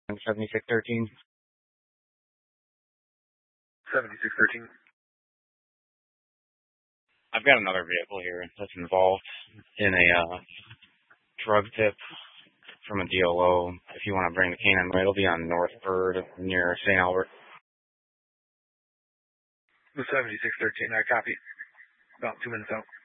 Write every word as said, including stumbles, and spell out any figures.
seventy-six thirteen. seventy-six thirteen. I've got another vehicle here that's involved in a uh, drug tip from a D L O. If you want to bring the canine, it'll be on North Bird near Saint Albert. The seventy-six thirteen, I copy. About two minutes out.